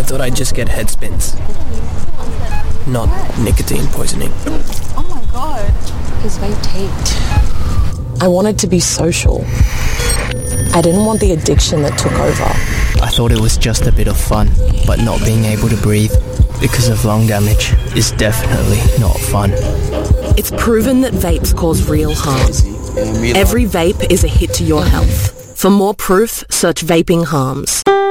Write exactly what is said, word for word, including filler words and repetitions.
I thought I'd just get head spins. Not nicotine poisoning. Oh my god. His vape taped. I wanted to be social. I didn't want the addiction that took over. I thought it was just a bit of fun, but not being able to breathe because of lung damage is definitely not fun. It's proven that vapes cause real harm. Every vape is a hit to your health. For more proof, search vaping harms.